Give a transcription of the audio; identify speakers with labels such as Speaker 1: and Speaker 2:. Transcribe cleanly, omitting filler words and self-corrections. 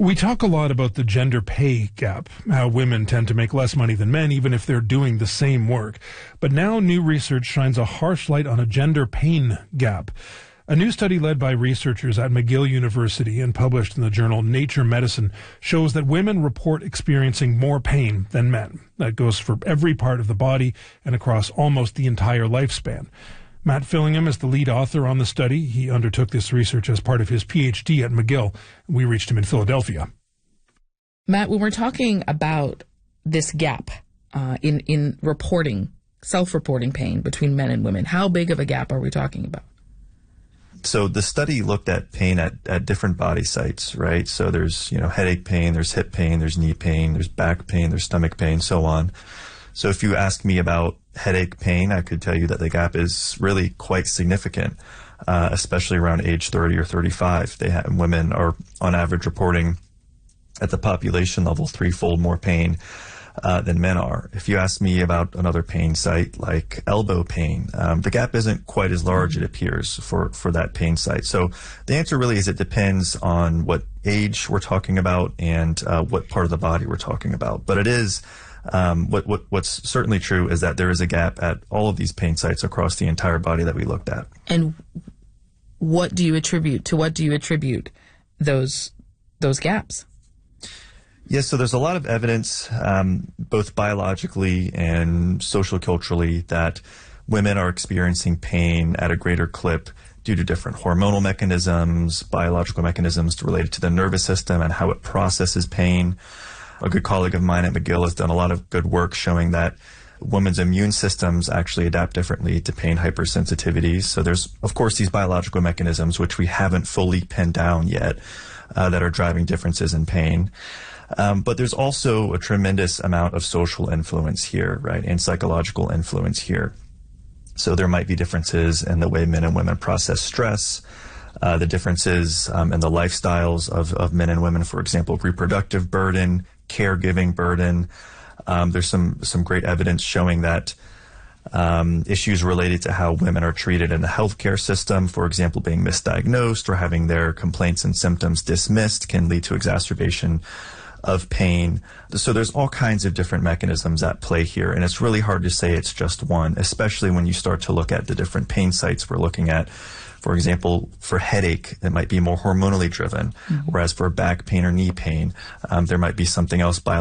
Speaker 1: We talk a lot about the gender pay gap, how women tend to make less money than men even if they're doing the same work. But now new research shines a harsh light on a gender pain gap. A new study led by researchers at McGill University and published in the journal Nature Medicine shows that women report experiencing more pain than men. That goes for every part of the body and across almost the entire lifespan. Matt Fillingham is the lead author on the study. He undertook this research as part of his PhD at McGill. We reached him in Philadelphia.
Speaker 2: Matt, when we're talking about this gap in reporting, self-reporting pain between men and women, how big of a gap are we talking about?
Speaker 3: So the study looked at pain at different body sites, right? So there's, headache pain, there's hip pain, there's knee pain, there's back pain, there's stomach pain, so on. So if you ask me about headache pain, I could tell you that the gap is really quite significant, especially around age 30 or 35. Women are on average reporting at the population level threefold more pain than men are. If you ask me about another pain site like elbow pain, the gap isn't quite as large, it appears, for that pain site. So the answer really is it depends on what age we're talking about and what part of the body we're talking about. But it is what's certainly true is that there is a gap at all of these pain sites across the entire body that we looked at.
Speaker 2: And what do you attribute those gaps?
Speaker 3: Yes, so there's a lot of evidence, both biologically and socioculturally, that women are experiencing pain at a greater clip due to different hormonal mechanisms, biological mechanisms related to the nervous system and how it processes pain. A good colleague of mine at McGill has done a lot of good work showing that women's immune systems actually adapt differently to pain hypersensitivities. So there's, of course, these biological mechanisms, which we haven't fully pinned down yet, that are driving differences in pain. But there's also a tremendous amount of social influence here, right, and psychological influence here. So there might be differences in the way men and women process stress, the differences in the lifestyles of men and women, for example, reproductive burden, caregiving burden. There's some great evidence showing that issues related to how women are treated in the healthcare system, for example, being misdiagnosed or having their complaints and symptoms dismissed, can lead to exacerbation of pain. So there's all kinds of different mechanisms at play here, and it's really hard to say it's just one, especially when you start to look at the different pain sites we're looking at. For example, for headache, it might be more hormonally driven, whereas for back pain or knee pain, there might be something else biologically